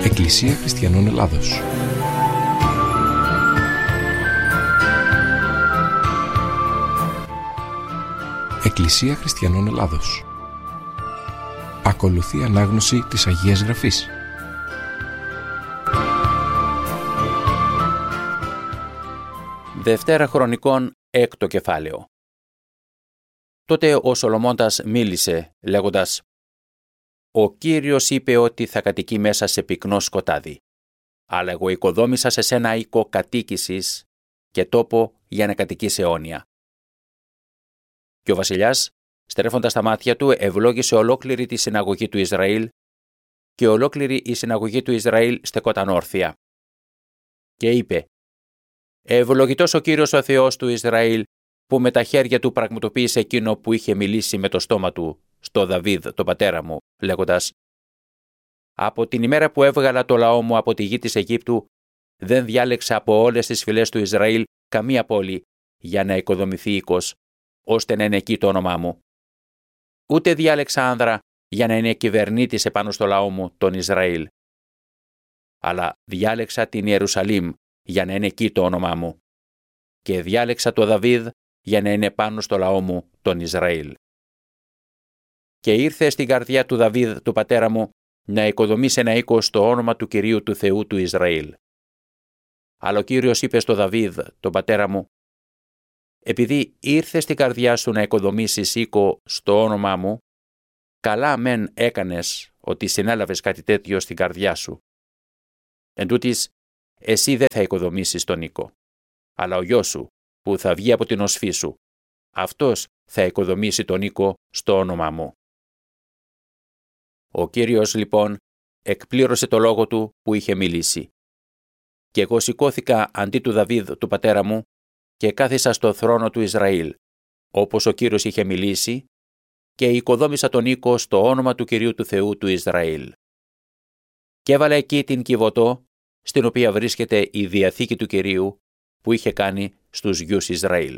Εκκλησία Χριστιανών Ελλάδος. Εκκλησία Χριστιανών Ελλάδος. Ακολουθεί ανάγνωση της Αγίας Γραφής. Δευτέρα Χρονικών, 6ο κεφάλαιο. Τότε ο Σολομώντας μίλησε, λέγοντας: «Ο Κύριος είπε ότι θα κατοικεί μέσα σε πυκνό σκοτάδι. Αλλά εγώ οικοδόμησα σε σένα οίκο κατοίκησης και τόπο για να κατοικείς αιώνια». Και ο βασιλιάς, στρέφοντας τα μάτια του, ευλόγησε ολόκληρη τη συναγωγή του Ισραήλ, και ολόκληρη η συναγωγή του Ισραήλ στεκόταν όρθια. Και είπε: «Ευλογητός ο Κύριος ο Θεός του Ισραήλ, που με τα χέρια του πραγματοποίησε εκείνο που είχε μιλήσει με το στόμα του στο Δαβίδ, τον πατέρα μου, λέγοντας: Από την ημέρα που έβγαλα το λαό μου από τη γη της Αιγύπτου, δεν διάλεξα από όλες τις φυλές του Ισραήλ καμία πόλη για να οικοδομηθεί οίκος, ώστε να είναι εκεί το όνομά μου. Ούτε διάλεξα άνδρα για να είναι κυβερνήτης επάνω στο λαό μου, τον Ισραήλ. Αλλά διάλεξα την Ιερουσαλήμ για να είναι εκεί το όνομά μου. Και διάλεξα το Δαβίδ για να είναι πάνω στο λαό μου, τον Ισραήλ. Και ήρθε στην καρδιά του Δαβίδ, του πατέρα μου, να οικοδομήσει ένα οίκο στο όνομα του Κυρίου του Θεού του Ισραήλ. Αλλά ο Κύριος είπε στο Δαβίδ, τον πατέρα μου: επειδή ήρθε στην καρδιά σου να οικοδομήσεις οίκο στο όνομά μου, καλά μεν έκανες ότι συνέλαβες κάτι τέτοιο στην καρδιά σου. Εν τούτοις, εσύ δεν θα οικοδομήσεις τον οίκο, αλλά ο γιος σου, που θα βγει από την οσφή σου, αυτός θα οικοδομήσει τον οίκο στο όνομά μου». Ο Κύριος λοιπόν εκπλήρωσε το λόγο του που είχε μιλήσει. Και εγώ σηκώθηκα αντί του Δαβίδ του πατέρα μου και κάθισα στο θρόνο του Ισραήλ, όπως ο Κύριος είχε μιλήσει, και οικοδόμησα τον οίκο στο όνομα του Κυρίου του Θεού του Ισραήλ. Και έβαλα εκεί την Κιβωτό, στην οποία βρίσκεται η Διαθήκη του Κυρίου που είχε κάνει στους γιους Ισραήλ.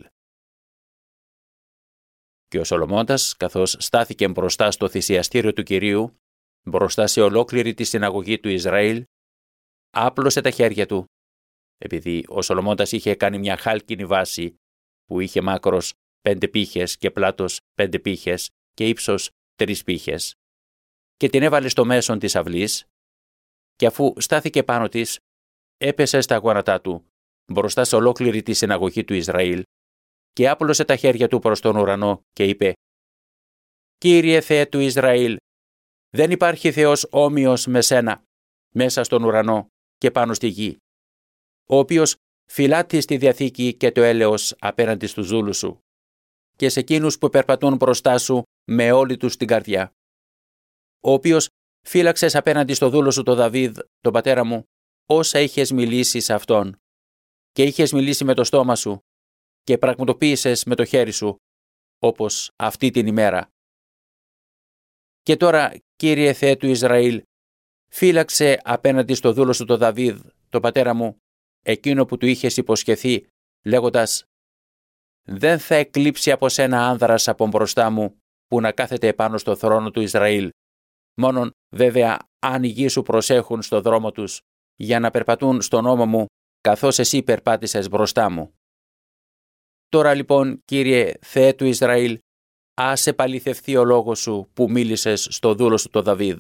Και ο Σολομώντας, καθώς στάθηκε μπροστά στο θυσιαστήριο του Κυρίου, μπροστά σε ολόκληρη τη συναγωγή του Ισραήλ, άπλωσε τα χέρια του, επειδή ο Σολομώντας είχε κάνει μια χάλκινη βάση που είχε μάκρος 5 πύχες και πλάτος 5 πύχες και ύψος 3 πύχες, και την έβαλε στο μέσον της αυλής, και αφού στάθηκε πάνω της, έπεσε στα γόνατά του μπροστά σε ολόκληρη τη συναγωγή του Ισραήλ και άπλωσε τα χέρια του προς τον ουρανό και είπε: «Κύριε Θεέ του Ισραήλ, δεν υπάρχει Θεός όμοιος με σένα μέσα στον ουρανό και πάνω στη γη, ο οποίος φυλάττει στη Διαθήκη και το έλεος απέναντι στους δούλους σου και σε εκείνους που περπατούν μπροστά σου με όλη τους την καρδιά, ο οποίος φύλαξες απέναντι στο δούλο σου το Δαβίδ, τον πατέρα μου, όσα είχες μιλήσει σε αυτόν, και είχες μιλήσει με το στόμα σου και πραγματοποίησες με το χέρι σου, όπως αυτή την ημέρα. Και τώρα, Κύριε Θεέ του Ισραήλ, φύλαξε απέναντι στο δούλο σου το Δαβίδ, τον πατέρα μου, εκείνο που του είχες υποσχεθεί, λέγοντας: δεν θα εκλείψει από σένα άνδρας από μπροστά μου που να κάθεται επάνω στο θρόνο του Ισραήλ, μόνον βέβαια αν οι γη σου προσέχουν στο δρόμο τους για να περπατούν στον νόμο μου, καθώς εσύ περπάτησες μπροστά μου. Τώρα λοιπόν, Κύριε Θεέ του Ισραήλ, ας επαληθευθεί ο λόγος σου που μίλησες στο δούλο σου το Δαβίδ.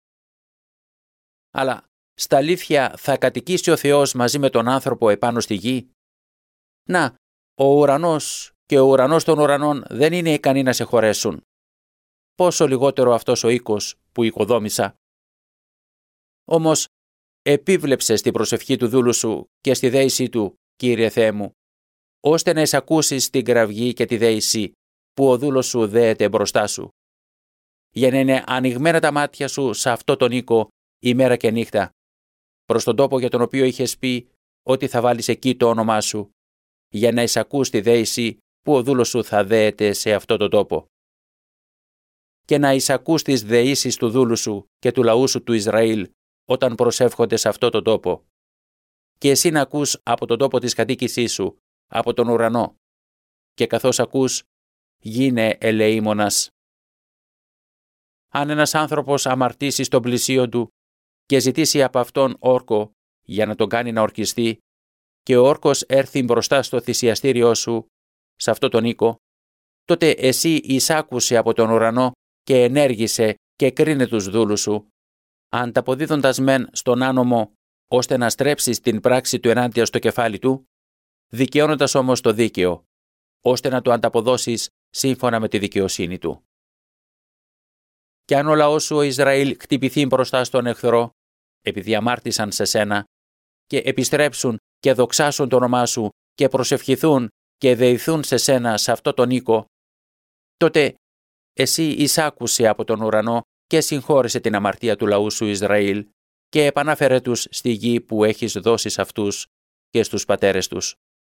Αλλά στα αλήθεια θα κατοικήσει ο Θεός μαζί με τον άνθρωπο επάνω στη γη? Να, ο ουρανός και ο ουρανός των ουρανών δεν είναι ικανοί να σε χωρέσουν. Πόσο λιγότερο αυτός ο οίκος που οικοδόμησα. Όμως επίβλεψες την προσευχή του δούλου σου και στη δέησή του, Κύριε Θεέ μου, ώστε να εισακούσεις την κραυγή και τη δέηση που ο δούλος σου δέεται μπροστά σου, για να είναι ανοιγμένα τα μάτια σου σε αυτό τον οίκο ημέρα και νύχτα, προς τον τόπο για τον οποίο είχες πει ότι θα βάλεις εκεί το όνομά σου, για να εισακούς τη δέηση που ο δούλος σου θα δέεται σε αυτό τον τόπο. Και να εισακούς τις δεήσεις του δούλου σου και του λαού σου του Ισραήλ όταν προσεύχονται σε αυτό τον τόπο. Και εσύ να ακούς από τον τόπο της κατοίκησής σου, από τον ουρανό. Και καθώς ακούς, γίνε ελεήμονας. Αν ένας άνθρωπος αμαρτήσει στον πλησίον του και ζητήσει από αυτόν όρκο για να τον κάνει να ορκιστεί, και ο όρκος έρθει μπροστά στο θυσιαστήριό σου, σε αυτό τον οίκο, τότε εσύ εισάκουσε από τον ουρανό και ενέργησε και κρίνε τους δούλους σου, ανταποδίδοντας μεν στον άνομο, ώστε να στρέψεις την πράξη του ενάντια στο κεφάλι του, δικαιώνοντας όμως το δίκαιο, ώστε να του ανταποδώσεις σύμφωνα με τη δικαιοσύνη του. Κι αν ο λαός σου ο Ισραήλ χτυπηθεί μπροστά στον εχθρό, επειδή αμάρτησαν σε σένα, και επιστρέψουν και δοξάσουν το όνομά σου και προσευχηθούν και δεηθούν σε σένα σε αυτό τον οίκο, τότε εσύ εισάκουσε από τον ουρανό και συγχώρεσε την αμαρτία του λαού σου Ισραήλ και επανάφερε τους στη γη που έχεις δώσει σε αυτούς και στους πατέρες τους.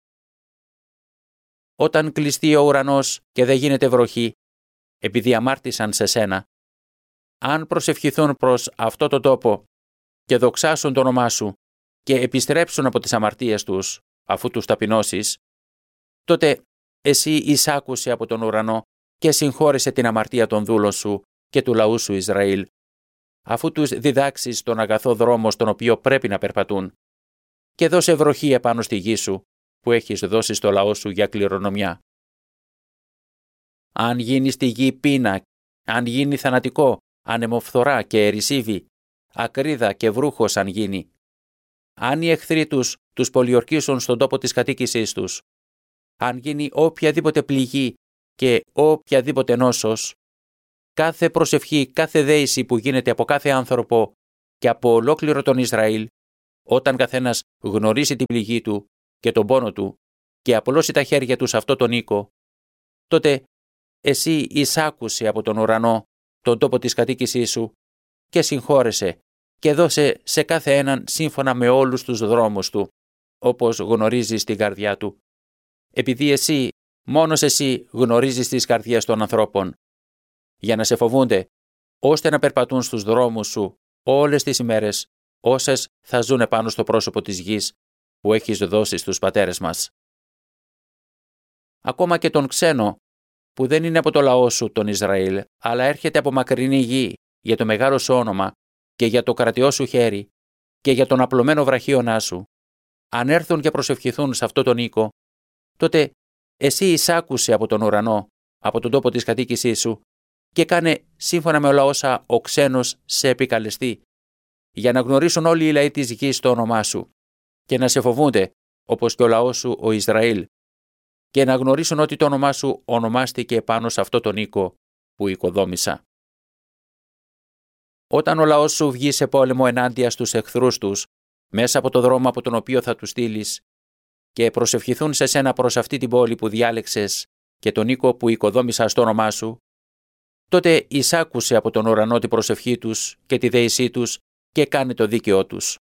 Όταν κλειστεί ο ουρανός και δεν γίνεται βροχή, επειδή αμάρτησαν σε σένα, αν προσευχηθούν προς αυτό το τόπο και δοξάσουν το όνομά σου και επιστρέψουν από τις αμαρτίες τους, αφού τους ταπεινώσεις, τότε εσύ εισάκουσε από τον ουρανό και συγχώρεσε την αμαρτία των δούλων σου και του λαού σου Ισραήλ, αφού τους διδάξεις τον αγαθό δρόμο στον οποίο πρέπει να περπατούν, και δώσε βροχή επάνω στη γη σου, που έχεις δώσει στο λαό σου για κληρονομιά. Αν γίνει στη γη πείνα, αν γίνει θανατικό, ανεμοφθορά και ερησίβη, ακρίδα και βρούχος αν γίνει, αν οι εχθροί τους πολιορκήσουν στον τόπο της κατοίκησής τους, αν γίνει οποιαδήποτε πληγή και οποιαδήποτε νόσος, κάθε προσευχή, κάθε δέηση που γίνεται από κάθε άνθρωπο και από ολόκληρο τον Ισραήλ, όταν καθένας γνωρίσει την πληγή του και τον πόνο του και απλώσει τα χέρια του σε αυτό τον οίκο, τότε εσύ εισάκουσε από τον ουρανό τον τόπο της κατοίκησής σου και συγχώρεσε και δώσε σε κάθε έναν σύμφωνα με όλους τους δρόμους του, όπως γνωρίζεις την καρδιά του, επειδή εσύ, μόνος εσύ γνωρίζεις τις καρδιές των ανθρώπων, για να σε φοβούνται, ώστε να περπατούν στους δρόμους σου όλες τις ημέρες, όσες θα ζουν πάνω στο πρόσωπο της γης που έχεις δώσει στους πατέρες μας. Ακόμα και τον ξένο, που δεν είναι από το λαό σου τον Ισραήλ, αλλά έρχεται από μακρινή γη για το μεγάλο σου όνομα και για το κρατιό σου χέρι και για τον απλωμένο βραχίονά σου, αν έρθουν και προσευχηθούν σε αυτό τον οίκο, τότε εσύ εισάκουσε από τον ουρανό, από τον τόπο της κατοίκησής σου, και κάνε σύμφωνα με όλα όσα ο ξένος σε επικαλεστεί, για να γνωρίσουν όλοι οι λαοί της γης το όνομά σου και να σε φοβούνται, όπως και ο λαός σου ο Ισραήλ, και να γνωρίσουν ότι το όνομά σου ονομάστηκε πάνω σε αυτό τον οίκο που οικοδόμησα. Όταν ο λαός σου βγει σε πόλεμο ενάντια στους εχθρούς τους, μέσα από το δρόμο από τον οποίο θα τους στείλεις, και προσευχηθούν σε σένα προς αυτή την πόλη που διάλεξες και τον οίκο που οικοδόμησα στο όνομά σου, τότε εισάκουσε από τον ουρανό την προσευχή τους και τη δέησή τους και κάνε το δίκαιό τους.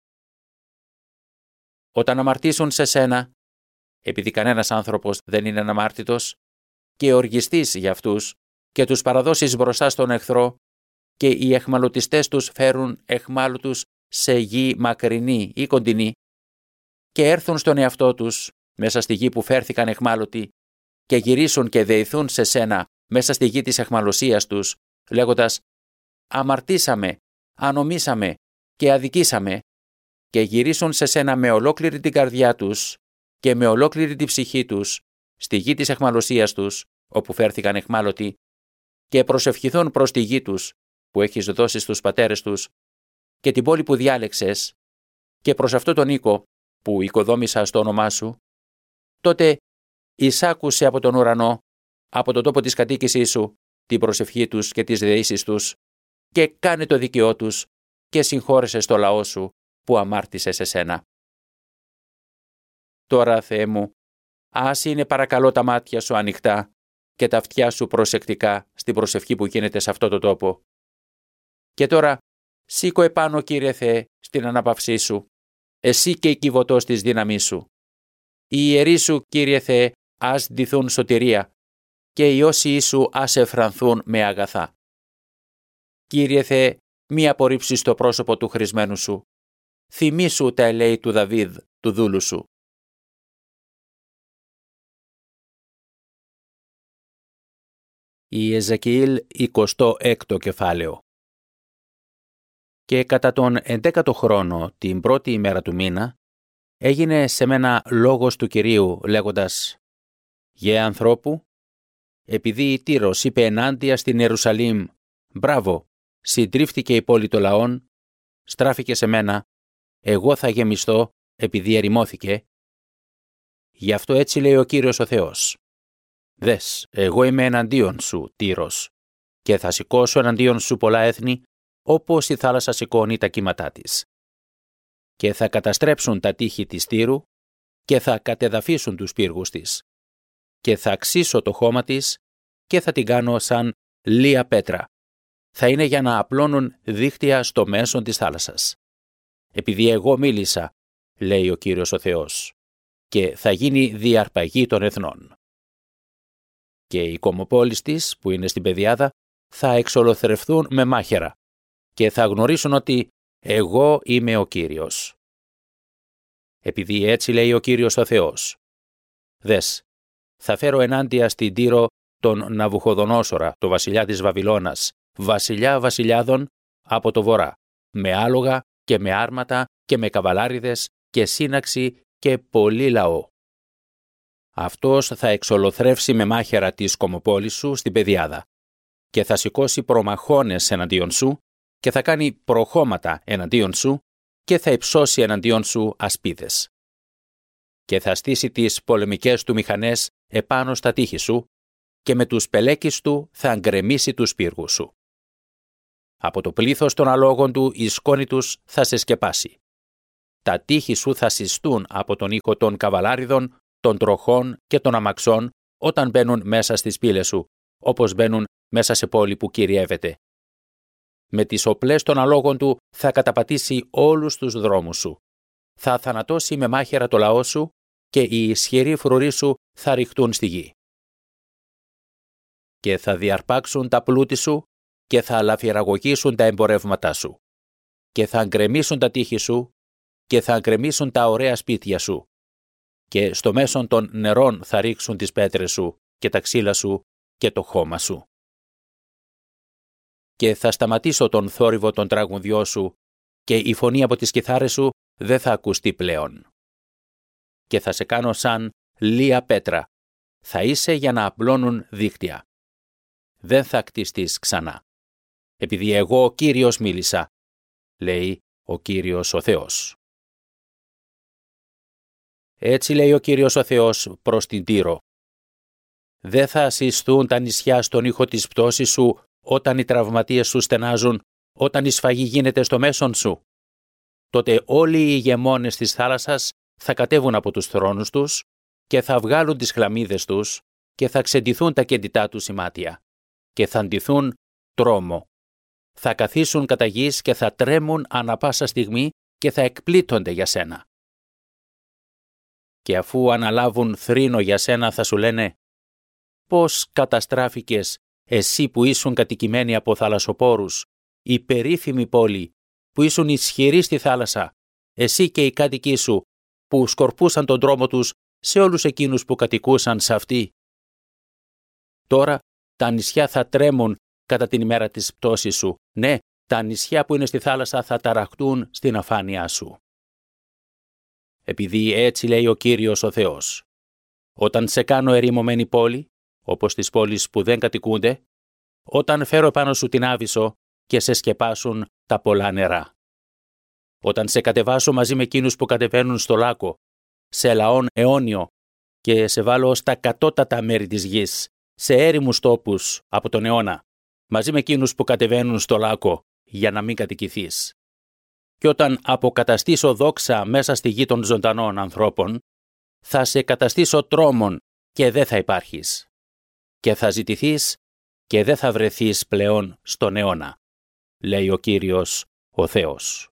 Όταν αμαρτήσουν σε σένα, επειδή κανένας άνθρωπος δεν είναι αναμάρτητος, και οργιστείς για αυτούς και τους παραδώσεις μπροστά στον εχθρό, και οι εχμαλωτιστές τους φέρουν εχμάλωτους σε γη μακρινή ή κοντινή, και έρθουν στον εαυτό τους μέσα στη γη που φέρθηκαν εχμάλωτοι, και γυρίσουν και δεηθούν σε σένα μέσα στη γη της εχμαλωσίας τους, λέγοντας «Αμαρτήσαμε, ανομήσαμε και αδικήσαμε», και γυρίσουν σε σένα με ολόκληρη την καρδιά τους και με ολόκληρη την ψυχή τους στη γη της εχμαλωσίας τους, όπου φέρθηκαν εχμάλωτοι, και προσευχηθούν προς τη γη τους που έχεις δώσει στους πατέρες τους και την πόλη που διάλεξες και προς αυτό τον οίκο που οικοδόμησα στο όνομά σου, τότε εισάκουσε από τον ουρανό, από τον τόπο της κατοίκησής σου, την προσευχή τους και τις δεήσεις τους, και κάνε το δίκαιό τους και συγχώρεσε στο λαό σου που αμάρτησε σε σένα. Τώρα, Θεέ μου, ας είναι παρακαλώ τα μάτια σου ανοιχτά και τα αυτιά σου προσεκτικά στην προσευχή που γίνεται σε αυτό το τόπο. Και τώρα, σήκω επάνω, Κύριε Θεέ, στην αναπαυσή σου, εσύ και η κυβωτός της δύναμής σου. Οι ιεροί σου, Κύριε Θεέ, ας ντυθούν σωτηρία και οι όσοι σου ας εφρανθούν με αγαθά. Κύριε Θεέ, μη απορρίψεις το πρόσωπο του χρησμένου σου. Θυμήσου τα ελέη του Δαβίδ, του δούλου σου. Ιεζεκιήλ 26ο κεφάλαιο. Και κατά τον 11ο χρόνο, την πρώτη ημέρα του μήνα, έγινε σε μένα λόγος του Κυρίου, λέγοντας «Γε ανθρώπου, επειδή η Τύρος είπε ενάντια στην Ιερουσαλήμ, μπράβο, συντρίφθηκε η πόλη των λαών, στράφηκε σε μένα, εγώ θα γεμιστώ επειδή ερημώθηκε. Γι' αυτό έτσι λέει ο Κύριος ο Θεός. Δες, εγώ είμαι εναντίον σου, Τύρος, και θα σηκώσω εναντίον σου πολλά έθνη, όπως η θάλασσα σηκώνει τα κύματά της. Και θα καταστρέψουν τα τείχη της Τύρου και θα κατεδαφίσουν τους πύργους της. Και θα αξίσω το χώμα της και θα την κάνω σαν λία πέτρα. Θα είναι για να απλώνουν δίχτυα στο μέσον της θάλασσας. Επειδή εγώ μίλησα, λέει ο Κύριος ο Θεός, και θα γίνει διαρπαγή των εθνών. Και οι κομοπόλεις της, που είναι στην πεδιάδα, θα εξολοθρευθούν με μάχαιρα και θα γνωρίσουν ότι εγώ είμαι ο Κύριος. Επειδή έτσι λέει ο Κύριος ο Θεός. Δες, θα φέρω ενάντια στην Τύρο τον Ναβουχοδονόσορα, το βασιλιά της Βαβυλώνας, βασιλιά βασιλιάδων από το βορρά, με άλογα και με άρματα και με καβαλάριδες και σύναξη και πολύ λαό. Αυτός θα εξολοθρεύσει με μάχαιρα της κομοπόλης σου στην πεδιάδα και θα σηκώσει προμαχώνες εναντίον σου και θα κάνει προχώματα εναντίον σου και θα υψώσει εναντίον σου ασπίδες. Και θα στήσει τις πολεμικές του μηχανές επάνω στα τείχη σου και με τους πελέκεις του θα γκρεμίσει τους πύργους σου. Από το πλήθος των αλόγων του η σκόνη τους θα σε σκεπάσει. Τα τείχη σου θα συστούν από τον ήχο των καβαλάριδων, των τροχών και των αμαξών όταν μπαίνουν μέσα στις πύλες σου, όπως μπαίνουν μέσα σε πόλη που κυριεύεται. Με τις οπλές των αλόγων του θα καταπατήσει όλους τους δρόμους σου. Θα θανατώσει με μάχαιρα το λαό σου και οι ισχυροί φρουροί σου θα ρηχτούν στη γη. Και θα διαρπάξουν τα πλούτη σου και θα λαφυραγωγήσουν τα εμπορεύματά σου. Και θα γκρεμίσουν τα τείχη σου και θα γκρεμίσουν τα ωραία σπίτια σου. Και στο μέσον των νερών θα ρίξουν τις πέτρες σου και τα ξύλα σου και το χώμα σου. Και θα σταματήσω τον θόρυβο των τραγουδιών σου και η φωνή από τις κιθάρες σου δεν θα ακουστεί πλέον. Και θα σε κάνω σαν λία πέτρα. Θα είσαι για να απλώνουν δίχτυα. Δεν θα κτιστείς ξανά. Επειδή εγώ ο Κύριος μίλησα, λέει ο Κύριος ο Θεός. Έτσι λέει ο Κύριος ο Θεός προς την Τύρο. Δεν θα ασυσθούν τα νησιά στον ήχο της πτώσης σου όταν οι τραυματίες σου στενάζουν, όταν η σφαγή γίνεται στο μέσον σου. Τότε όλοι οι ηγεμόνες της θάλασσας θα κατέβουν από τους θρόνους τους και θα βγάλουν τις χλαμίδες τους και θα ξεντηθούν τα κεντητά τους σημάτια και θα ντυθούν τρόμο. Θα καθίσουν κατά γης και θα τρέμουν ανα πάσα στιγμή και θα εκπλήττονται για σένα. Και αφού αναλάβουν θρήνο για σένα θα σου λένε «Πώς καταστράφηκες εσύ που ήσουν κατοικημένοι από θαλασσοπόρους, η περίφημη πόλη που ήσουν ισχυροί στη θάλασσα, εσύ και οι κάτοικοί σου που σκορπούσαν τον δρόμο τους σε όλους εκείνους που κατοικούσαν σε αυτή. Τώρα τα νησιά θα τρέμουν κατά την ημέρα της πτώσης σου. Ναι, τα νησιά που είναι στη θάλασσα θα ταραχτούν στην αφάνειά σου. Επειδή έτσι λέει ο Κύριος ο Θεός. Όταν σε κάνω ερημωμένη πόλη, όπως τις πόλεις που δεν κατοικούνται, όταν φέρω επάνω σου την Άβυσσο και σε σκεπάσουν τα πολλά νερά. Όταν σε κατεβάσω μαζί με εκείνους που κατεβαίνουν στο λάκκο, σε λαόν αιώνιο και σε βάλω στα κατώτατα μέρη της γης, σε έρημους τόπους από τον αιώνα, μαζί με εκείνους που κατεβαίνουν στο λάκκο για να μην κατοικηθείς. Και όταν αποκαταστήσω δόξα μέσα στη γη των ζωντανών ανθρώπων, θα σε καταστήσω τρόμον και δεν θα υπάρχεις. Και θα ζητηθείς και δεν θα βρεθείς πλέον στον αιώνα, λέει ο Κύριος ο Θεός.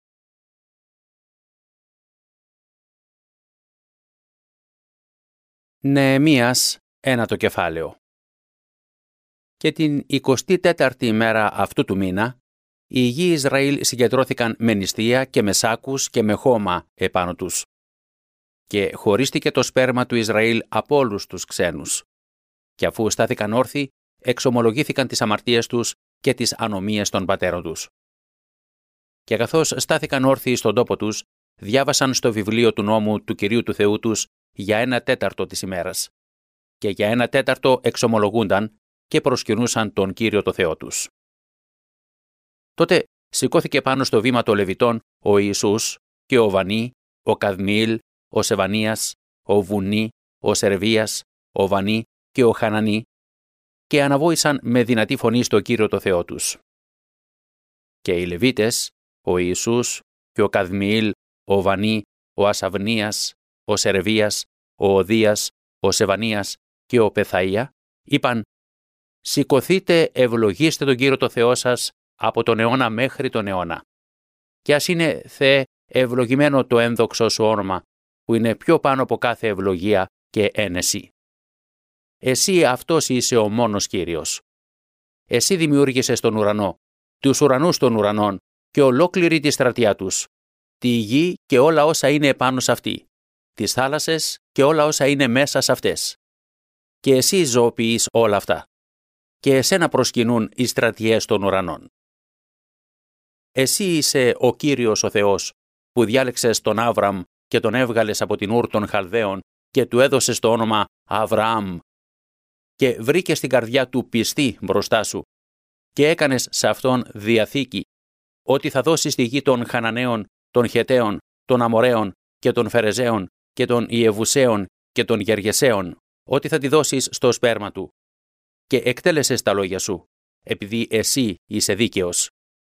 Νεεμίας, 1ο κεφάλαιο. Και την 24η ημέρα αυτού του μήνα, οι γη Ισραήλ συγκεντρώθηκαν με νηστεία και με σάκους και με χώμα επάνω τους. Και χωρίστηκε το σπέρμα του Ισραήλ από όλους τους ξένους. Και αφού στάθηκαν όρθιοι, εξομολογήθηκαν τις αμαρτίες τους και τις ανομίες των πατέρων τους. Και καθώς στάθηκαν όρθιοι στον τόπο τους, διάβασαν στο βιβλίο του νόμου του Κυρίου του Θεού τους για 1/4 της ημέρας. Και για 1/4 εξομολογούνταν και προσκυνούσαν τον Κύριο το Θεό τους. Τότε σηκώθηκε πάνω στο βήμα των Λεβιτών ο Ιησούς και ο Βανί, ο Καδμιήλ, ο Σεβανίας, ο Βουνί, ο Σερβίας, ο Βανί και ο Χανανί και αναβόησαν με δυνατή φωνή στο Κύριο το Θεό τους. Και οι Λεβίτες, ο Ιησούς και ο Καδμιήλ, ο Βανί, ο Ασαβνίας, ο Σερβίας, ο Οδίας, ο Σεβανίας και ο Πεθαΐα, είπαν «Σηκωθείτε, ευλογήστε τον Κύριο το Θεό σας από τον αιώνα μέχρι τον αιώνα. Και ας είναι, Θεέ, ευλογημένο το ένδοξο σου όνομα, που είναι πιο πάνω από κάθε ευλογία και ένεση. Εσύ αυτός είσαι ο μόνος Κύριος. Εσύ δημιούργησες τον ουρανό, τους ουρανούς των ουρανών και ολόκληρη τη στρατεία τους, τη γη και όλα όσα είναι επάνω σε αυτή, τις θάλασσες και όλα όσα είναι μέσα σε αυτές. Και εσύ ζωοποιείς όλα αυτά. Και εσένα προσκυνούν οι στρατιές των ουρανών. Εσύ είσαι ο Κύριος ο Θεός, που διάλεξες τον Άβραμ και τον έβγαλες από την Ούρ των Χαλδαίων και του έδωσες το όνομα Αβραάμ. Και βρήκες την καρδιά του πιστή μπροστά σου και έκανες σε αυτόν διαθήκη ότι θα δώσεις τη γη των Χαναναίων, των Χεταίων, των Αμοραίων και των Φερεζαίων και των Ιεβουσαίων και των Γεργεσαίων, ότι θα τη δώσεις στο σπέρμα του. Και εκτέλεσες τα λόγια σου, επειδή εσύ είσαι δίκαιος.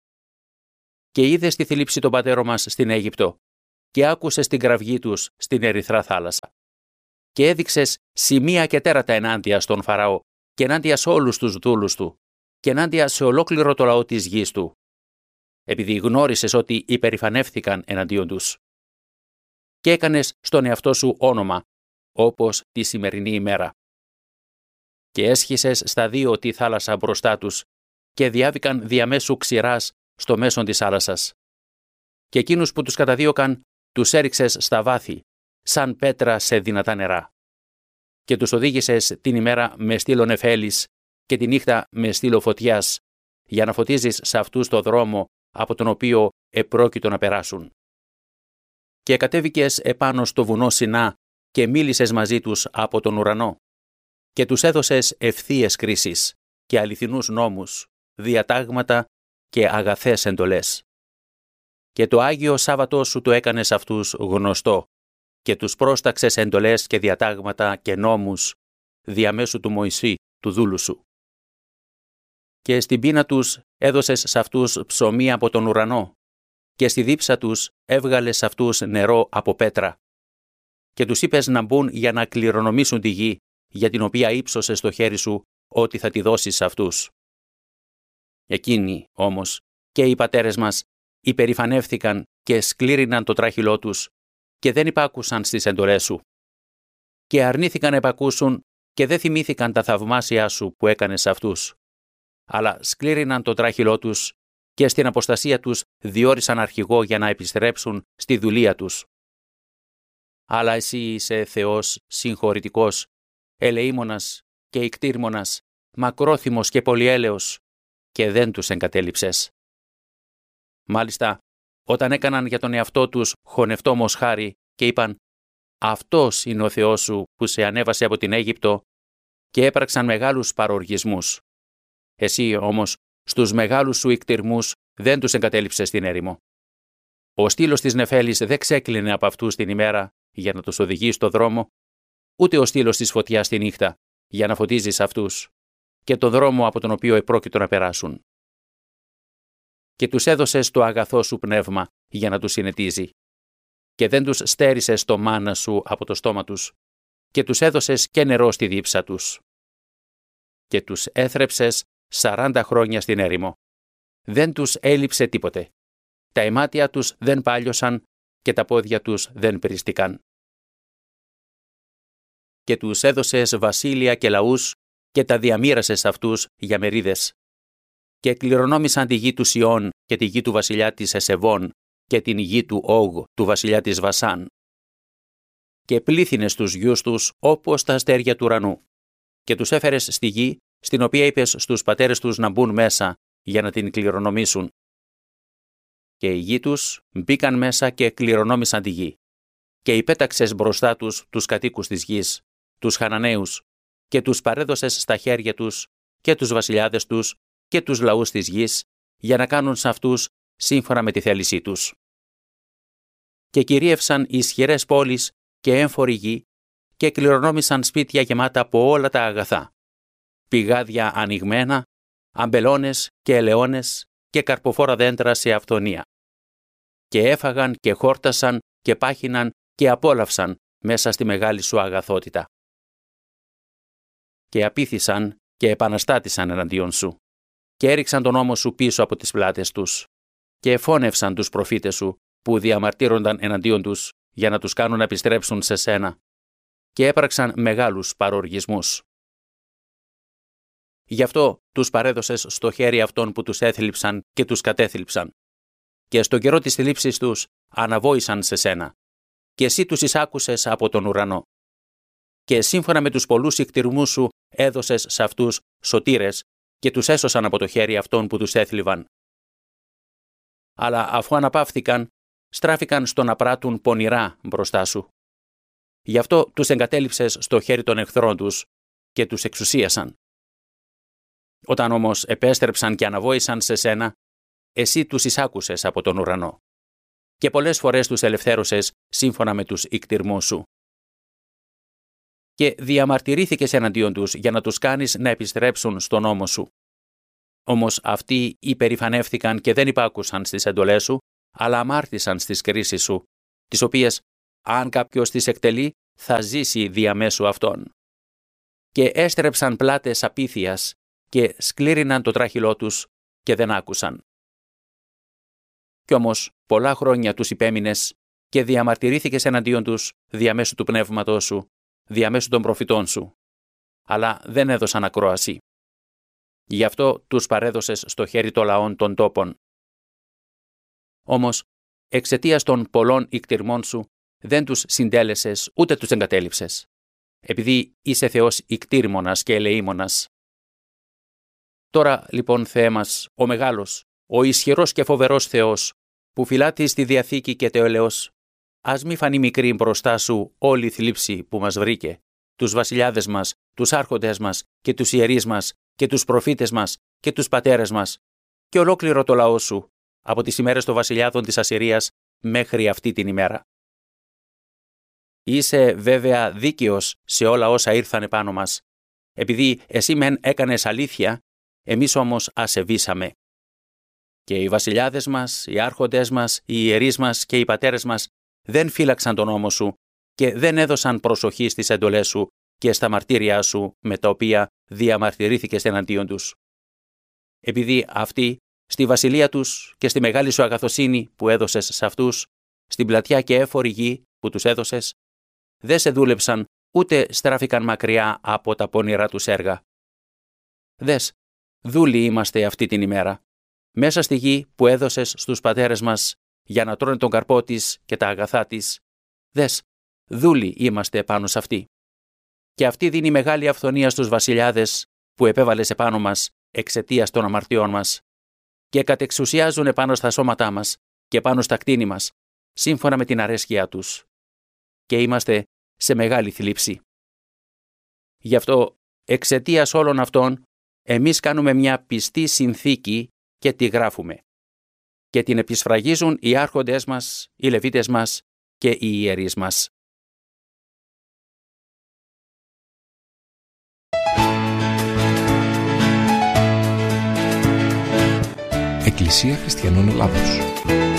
Και είδες τη θλίψη των πατέρων μας στην Αίγυπτο και άκουσες την κραυγή τους στην Ερυθρά θάλασσα. Και έδειξες σημεία και τέρατα ενάντια στον Φαραώ και ενάντια σε όλους τους δούλους του και ενάντια σε ολόκληρο το λαό της γης του, επειδή γνώρισες ότι υπερηφανεύθηκαν εναντίον τους. Και έκανες στον εαυτό σου όνομα, όπως τη σημερινή ημέρα. Και έσχισες στα δύο τη θάλασσα μπροστά τους και διάβηκαν διαμέσου ξηράς στο μέσον της θάλασσας. Και εκείνους που τους καταδίωκαν τους έριξες στα βάθη, σαν πέτρα σε δυνατά νερά. Και τους οδήγησες την ημέρα με στήλο νεφέλης και τη νύχτα με στήλο φωτιάς, για να φωτίζεις σε αυτούς το δρόμο από τον οποίο επρόκειτο να περάσουν. Και κατέβηκες επάνω στο βουνό Σινά και μίλησες μαζί τους από τον ουρανό. Και τους έδωσες ευθείες κρίσεις και αληθινούς νόμους, διατάγματα και αγαθές εντολές. Και το Άγιο Σάββατο σου το έκανες αυτούς γνωστό και τους πρόσταξες εντολές και διατάγματα και νόμους διαμέσου του Μωυσή, του δούλου σου. Και στην πείνα τους έδωσες σε αυτούς ψωμί από τον ουρανό και στη δίψα τους έβγαλες σε αυτούς νερό από πέτρα. Και τους είπες να μπουν για να κληρονομήσουν τη γη, για την οποία ύψωσες το χέρι σου ότι θα τη δώσεις σε αυτούς. Εκείνοι, όμως, και οι πατέρες μας υπερηφανεύθηκαν και σκλήριναν το τράχυλό τους και δεν υπάκουσαν στις εντολές σου. Και αρνήθηκαν να υπακούσουν και δεν θυμήθηκαν τα θαυμάσια σου που έκανες σε αυτούς. Αλλά σκλήριναν το τράχυλό τους και στην αποστασία τους διόρισαν αρχηγό για να επιστρέψουν στη δουλεία τους. Αλλά εσύ είσαι Θεός συγχωρητικός, ελεήμονας και ικτήρμονας, μακρόθυμος και πολυέλεος, και δεν τους εγκατέλειψες. Μάλιστα, όταν έκαναν για τον εαυτό τους χωνευτό μοσχάρι και είπαν «Αυτός είναι ο Θεός σου που σε ανέβασε από την Αίγυπτο» και έπραξαν μεγάλους παροργισμούς. Εσύ όμως στους μεγάλους σου ικτηρμούς δεν τους εγκατέλειψες στην έρημο. Ο στήλος της νεφέλης δεν ξέκλεινε από αυτούς την ημέρα για να τους οδηγεί στο δρόμο, ούτε ο στήλος της φωτιάς τη νύχτα για να φωτίζεις αυτούς και το δρόμο από τον οποίο επρόκειτο να περάσουν. Και τους έδωσες το αγαθό σου πνεύμα για να τους συνετίζει και δεν τους στέρισες το μάνα σου από το στόμα τους και τους έδωσες και νερό στη δίψα τους. Και τους έθρεψες 40 χρόνια στην έρημο. Δεν τους έλειψε τίποτε. Τα ημάτια τους δεν πάλιωσαν και τα πόδια τους δεν περιστήκαν. Και τους έδωσες βασίλεια και λαούς και τα διαμοίρασες αυτούς για μερίδες. Και κληρονόμησαν τη γη του Σιών και τη γη του βασιλιά της Εσεβών και την γη του Όγ του βασιλιά της Βασάν. Και πλήθυνες τους γιους τους όπως τα αστέρια του ουρανού. Και τους έφερες στη γη, στην οποία είπες στους πατέρες τους να μπουν μέσα για να την κληρονομήσουν. και οι γη τους μπήκαν μέσα και κληρονόμησαν τη γη. Και υπέταξες μπροστά τους κατοίκους της γης, τους Χαναναίους, και τους παρέδωσες στα χέρια τους και τους βασιλιάδες τους και τους λαούς της γης, για να κάνουν σε αυτούς σύμφωνα με τη θέλησή τους. Και κυρίευσαν ισχυρές πόλεις και έμφοροι γη και κληρονόμησαν σπίτια γεμάτα από όλα τα αγαθά, πηγάδια ανοιγμένα, αμπελώνες και ελαιώνες και καρποφόρα δέντρα σε αυθονία. Και έφαγαν και χόρτασαν και πάχυναν και απόλαυσαν μέσα στη μεγάλη σου αγαθότητα. Και απήθησαν και επαναστάτησαν εναντίον σου και έριξαν τον νόμο σου πίσω από τις πλάτες τους και εφώνευσαν τους προφήτες σου που διαμαρτύρονταν εναντίον τους για να τους κάνουν να επιστρέψουν σε σένα και έπραξαν μεγάλους παροργισμούς. Γι' αυτό τους παρέδωσες στο χέρι αυτών που τους έθλιψαν και τους κατέθλιψαν. Και στον καιρό της θλίψης τους αναβόησαν σε σένα. Και εσύ τους εισάκουσες από τον ουρανό. Και σύμφωνα με τους πολλούς ικτηρμούς σου έδωσες σε αυτούς σωτήρες και τους έσωσαν από το χέρι αυτών που τους έθλιβαν. Αλλά αφού αναπαύθηκαν, στράφηκαν στο να πράττουν πονηρά μπροστά σου. Γι' αυτό τους εγκατέλειψες στο χέρι των εχθρών τους και τους εξουσίασαν. Όταν όμως επέστρεψαν και αναβόησαν σε σένα, εσύ τους εισάκουσες από τον ουρανό. Και πολλές φορές τους ελευθέρωσες σύμφωνα με τους ικτηρμούς σου. Και διαμαρτυρήθηκες εναντίον τους για να τους κάνεις να επιστρέψουν στον νόμο σου. Όμως αυτοί υπερηφανεύθηκαν και δεν υπάκουσαν στις εντολές σου, αλλά αμάρτησαν στις κρίσεις σου, τις οποίες, αν κάποιος τις εκτελεί, θα ζήσει διαμέσου αυτών. Και έστρεψαν πλάτες απίθειας και σκλήριναν το τράχυλό τους και δεν άκουσαν. Κι όμως πολλά χρόνια τους υπέμεινες και διαμαρτυρήθηκες εναντίον τους διαμέσου του πνεύματός σου, διαμέσου των προφητών σου, αλλά δεν έδωσαν ακρόαση. Γι' αυτό τους παρέδωσες στο χέρι των λαών των τόπων. Όμως, εξαιτίας των πολλών ικτηρμών σου, δεν τους συντέλεσες ούτε τους εγκατέλειψες, επειδή είσαι Θεός ικτήρμονας και ελεήμονας. Τώρα, λοιπόν, Θεέ μας, ο μεγάλος, ο ισχυρός και φοβερός Θεός, που φυλάττει στη Διαθήκη και το έλεος, ας μη φανεί μικρή μπροστά σου όλη η θλίψη που μας βρήκε, τους βασιλιάδες μας, τους άρχοντες μας και τους ιερείς μας και τους προφήτες μας και τους πατέρες μας και ολόκληρο το λαό σου, από τις ημέρες των βασιλιάδων της Ασσυρίας μέχρι αυτή την ημέρα. Είσαι βέβαια δίκαιος σε όλα όσα ήρθαν επάνω μας, επειδή εσύ μεν έκανες αλήθεια, εμείς όμως ασεβήσαμε. Και οι βασιλιάδες μας, οι άρχοντες μας, οι ιερείς μας και οι πατέρες μας δεν φύλαξαν τον νόμο σου και δεν έδωσαν προσοχή στις εντολές σου και στα μαρτύρια σου με τα οποία διαμαρτυρήθηκες εναντίον τους. Επειδή αυτοί, στη βασιλεία τους και στη μεγάλη σου αγαθοσύνη που έδωσες σε αυτούς, στην πλατιά και έφορη γη που τους έδωσες, δεν σε δούλεψαν ούτε στράφηκαν μακριά από τα πονηρά τους έργα. Δες, δούλοι είμαστε αυτή την ημέρα, μέσα στη γη που έδωσες στους πατέρες μας για να τρώνε τον καρπό της και τα αγαθά της. Δες, δούλοι είμαστε πάνω σε αυτή. Και αυτή δίνει μεγάλη αυθονία στους βασιλιάδες που επέβαλες επάνω μας εξαιτίας των αμαρτιών μας και κατεξουσιάζουν επάνω στα σώματά μας και πάνω στα κτίνη μας, σύμφωνα με την αρέσκειά τους. Και είμαστε σε μεγάλη θλίψη. Γι' αυτό, εξαιτίας όλων αυτών, εμείς κάνουμε μια πιστή συνθήκη και τη γράφουμε. Και την επισφραγίζουν οι άρχοντες μας, οι Λεβίτες μας και οι ιερείς μας. Εκκλησία Χριστιανών Ελλάδος.